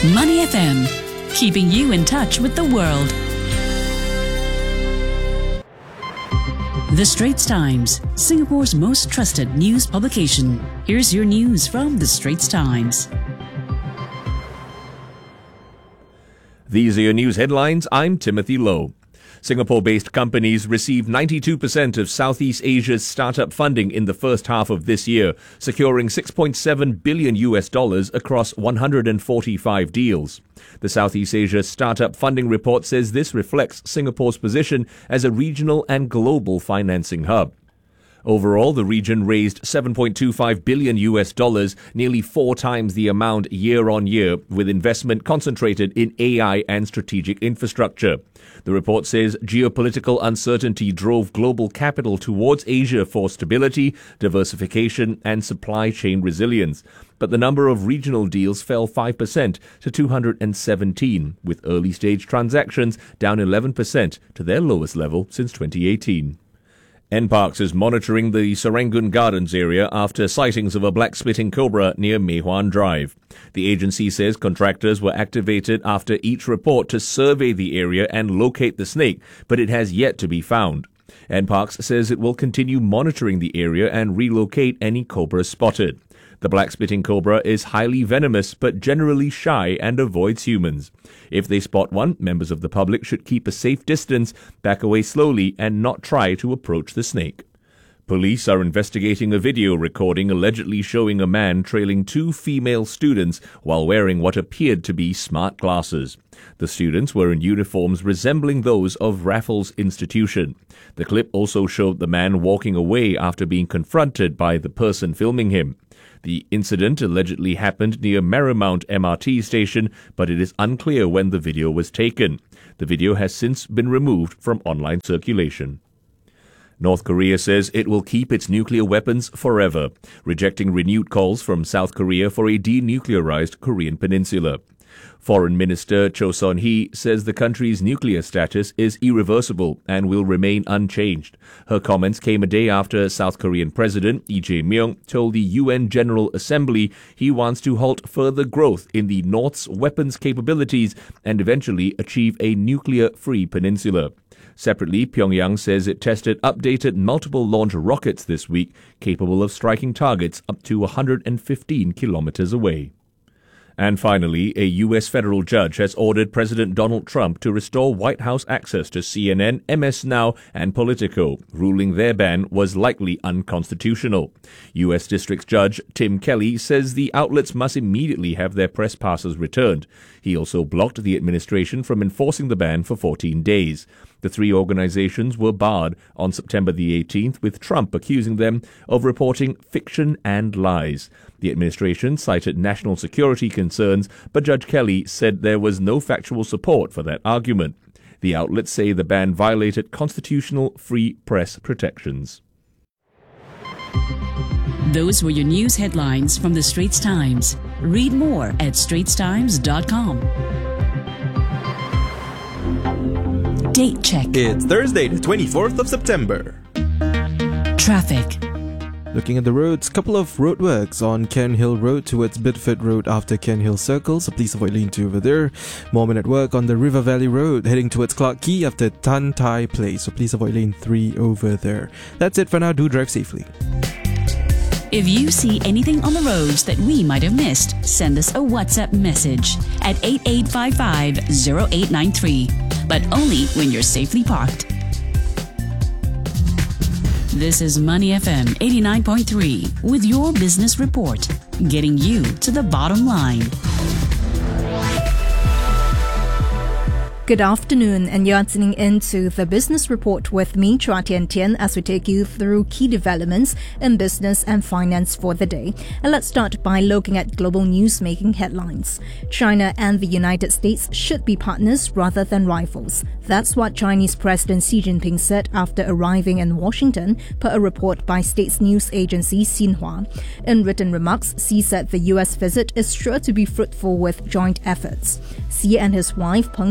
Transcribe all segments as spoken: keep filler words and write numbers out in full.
Money F M, keeping you in touch with the world. The Straits Times, Singapore's most trusted news publication. Here's your news from The Straits Times. These are your news headlines. I'm Timothy Lowe. Singapore-based companies received ninety-two percent of Southeast Asia's startup funding in the first half of this year, securing six point seven billion U S dollars across one hundred forty-five deals. The Southeast Asia Startup Funding Report says this reflects Singapore's position as a regional and global financing hub. Overall, the region raised seven point two five billion U S dollars, nearly four times the amount year on year, with investment concentrated in A I and strategic infrastructure. The report says geopolitical uncertainty drove global capital towards Asia for stability, diversification, and supply chain resilience. But the number of regional deals fell five percent to two hundred seventeen, with early-stage transactions down eleven percent to their lowest level since twenty eighteen. N Parks is monitoring the Serangoon Gardens area after sightings of a black spitting cobra near Mei Hwan Drive. The agency says contractors were activated after each report to survey the area and locate the snake, but it has yet to be found. N Parks says it will continue monitoring the area and relocate any cobras spotted. The black spitting cobra is highly venomous but generally shy and avoids humans. If they spot one, members of the public should keep a safe distance, back away slowly, and not try to approach the snake. Police are investigating a video recording allegedly showing a man trailing two female students while wearing what appeared to be smart glasses. The students were in uniforms resembling those of Raffles Institution. The clip also showed the man walking away after being confronted by the person filming him. The incident allegedly happened near Marymount M R T station, but it is unclear when the video was taken. The video has since been removed from online circulation. North Korea says it will keep its nuclear weapons forever, rejecting renewed calls from South Korea for a denuclearized Korean peninsula. Foreign Minister Cho Son-hee says the country's nuclear status is irreversible and will remain unchanged. Her comments came a day after South Korean President Lee Jae-myung told the U N General Assembly he wants to halt further growth in the North's weapons capabilities and eventually achieve a nuclear-free peninsula. Separately, Pyongyang says it tested updated multiple launch rockets this week, capable of striking targets up to one hundred fifteen kilometers away. And finally, a U S federal judge has ordered President Donald Trump to restore White House access to C N N, M S Now, and Politico, ruling their ban was likely unconstitutional. U S District Judge Tim Kelly says the outlets must immediately have their press passes returned. He also blocked the administration from enforcing the ban for fourteen days. The three organizations were barred on September the eighteenth, with Trump accusing them of reporting fiction and lies. The administration cited national security concerns, but Judge Kelly said there was no factual support for that argument. The outlets say the ban violated constitutional free press protections. Those were your news headlines from The Straits Times. Read more at straits times dot com. Date check. It's Thursday, the twenty-fourth of September. Traffic. Looking at the roads, couple of roadworks on Cairnhill Road towards Bidford Road after Cairnhill Circle, so please avoid lane two over there. More at work on the River Valley Road heading towards Clarke Quay after Tan Tai Place, so please avoid lane three over there. That's it for now. Do drive safely. If you see anything on the roads that we might have missed, send us a WhatsApp message at eight eight five five zero eight nine three, but only when you're safely parked. This is Money F M eighty-nine point three with your business report, getting you to the bottom line. Good afternoon, and you're tuning into the Business Report with me, Chua Tian Tian, as we take you through key developments in business and finance for the day. And let's start by looking at global newsmaking headlines. China and the United States should be partners rather than rivals. That's what Chinese President Xi Jinping said after arriving in Washington, per a report by state's news agency Xinhua. In written remarks, Xi said the U S visit is sure to be fruitful with joint efforts. Xi and his wife Peng Liyuan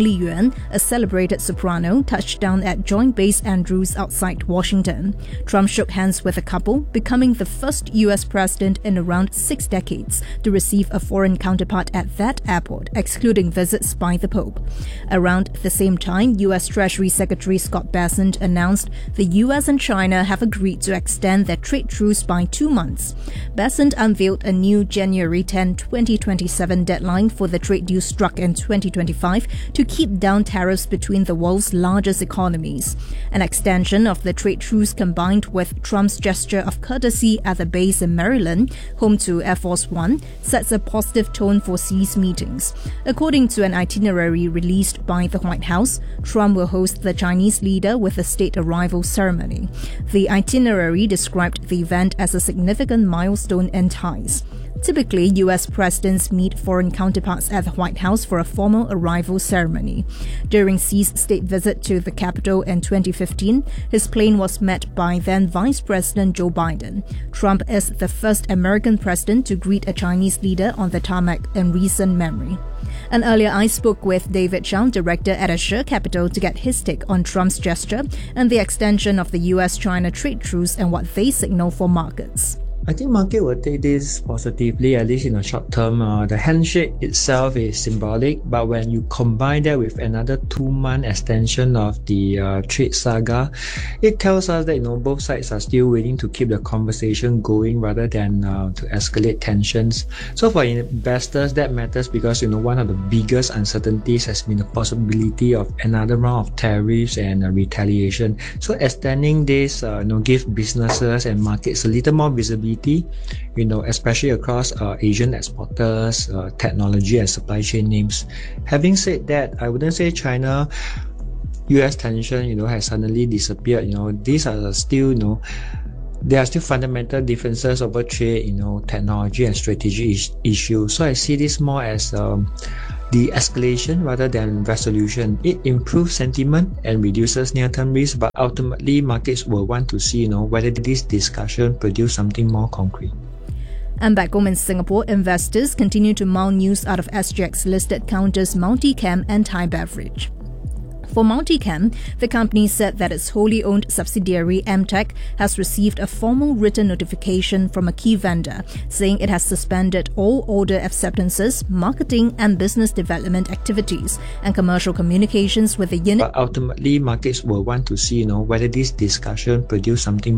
Brennan, a celebrated soprano, touched down at Joint Base Andrews outside Washington. Trump shook hands with the couple, becoming the first U S president in around six decades to receive a foreign counterpart at that airport, excluding visits by the Pope. Around the same time, U S Treasury Secretary Scott Bessent announced the U S and China have agreed to extend their trade truce by two months. Bessent unveiled a new January tenth, twenty twenty-seven deadline for the trade deal struck in twenty twenty-five to keep down tariffs between the world's largest economies. An extension of the trade truce combined with Trump's gesture of courtesy at the base in Maryland, home to Air Force One, sets a positive tone for Xi's meetings. According to an itinerary released by the White House, Trump will host the Chinese leader with a state arrival ceremony. The itinerary described the event as a significant milestone in ties. Typically, U S presidents meet foreign counterparts at the White House for a formal arrival ceremony. During Xi's state visit to the Capitol in twenty fifteen, his plane was met by then Vice President Joe Biden. Trump is the first American president to greet a Chinese leader on the tarmac in recent memory. And earlier, I spoke with David Chang, director at Assure Capital, to get his take on Trump's gesture and the extension of the U S China trade truce and what they signal for markets. I think market will take this positively, at least in the short term. Uh, the handshake itself is symbolic, but when you combine that with another two-month extension of the uh, trade saga, it tells us that you know both sides are still willing to keep the conversation going rather than uh, to escalate tensions. So for investors, that matters because you know one of the biggest uncertainties has been the possibility of another round of tariffs and uh, retaliation. So extending this, uh, you know, give businesses and markets a little more visibility. You know, especially across uh, Asian exporters, uh, technology and supply chain names. Having said that, I wouldn't say China U S tension, you know, has suddenly disappeared. You know, these are still, you know, there are still fundamental differences over trade, you know, technology and strategy is- issues. So I see this more as um, the escalation rather than resolution. It improves sentiment and reduces near-term risk, but ultimately markets will want to see, you know, whether this discussion produce something more concrete. And back home in Singapore, investors continue to mount news out of S G X-listed counters Multicam and Thai Beverage. For Multicam, the company said that its wholly owned subsidiary M Tech has received a formal written notification from a key vendor saying it has suspended all order acceptances, marketing and business development activities and commercial communications with the unit. But ultimately, markets will want to see, you know, whether this discussion produce something